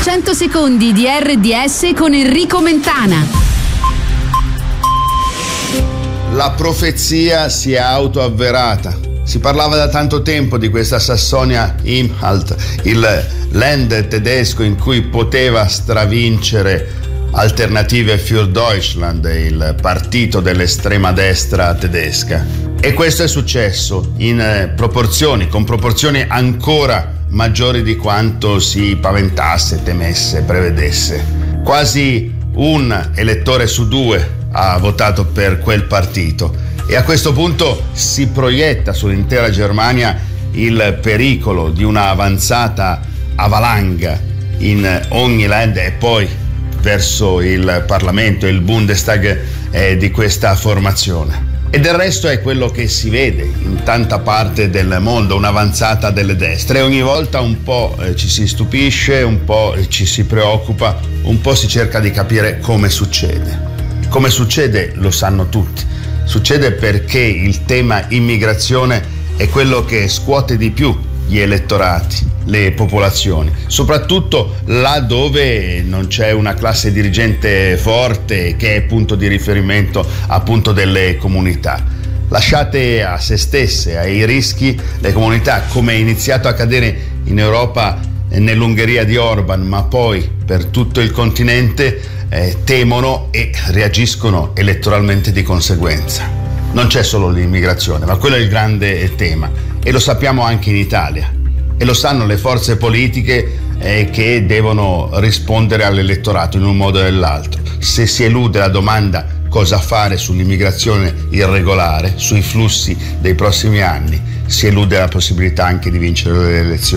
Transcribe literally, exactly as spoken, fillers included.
cento secondi di R D S con Enrico Mentana. La profezia si è autoavverata. Si parlava da tanto tempo di questa Sassonia-Anhalt, il land tedesco in cui poteva stravincere Alternative für Deutschland, il partito dell'estrema destra tedesca. E questo è successo in proporzioni, con proporzioni ancora maggiori di quanto si paventasse, temesse, prevedesse. Quasi un elettore su due ha votato per quel partito e a questo punto si proietta sull'intera Germania il pericolo di una avanzata a valanga in ogni land e poi verso il Parlamento e il Bundestag eh, di questa formazione. E del resto è quello che si vede in tanta parte del mondo, un'avanzata delle destre, e ogni volta un po' eh, ci si stupisce, un po' ci si preoccupa, un po' si cerca di capire come succede. Come succede lo sanno tutti. Succede perché il tema immigrazione è quello che scuote di più gli elettorati, le popolazioni, soprattutto là dove non c'è una classe dirigente forte che è punto di riferimento appunto delle comunità. Lasciate a se stesse, ai rischi, le comunità, come è iniziato a accadere in Europa nell'Ungheria di Orban, ma poi per tutto il continente, eh, temono e reagiscono elettoralmente di conseguenza. Non c'è solo l'immigrazione, ma quello è il grande tema e lo sappiamo anche in Italia e lo sanno le forze politiche eh, che devono rispondere all'elettorato in un modo o nell'altro. Se si elude la domanda cosa fare sull'immigrazione irregolare, sui flussi dei prossimi anni, si elude la possibilità anche di vincere le elezioni.